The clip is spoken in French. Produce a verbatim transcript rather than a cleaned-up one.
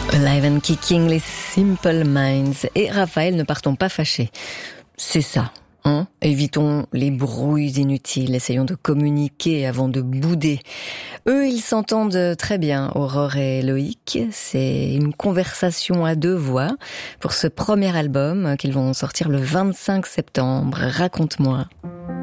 Live and Kicking, les Simple Minds. Et Raphaël, ne partons pas fâchés. C'est ça, hein ? Évitons les brouilles inutiles, essayons de communiquer avant de bouder. Eux, ils s'entendent très bien, Aurore et Loïc. C'est une conversation à deux voix pour ce premier album qu'ils vont sortir le vingt-cinq septembre. Raconte-moi.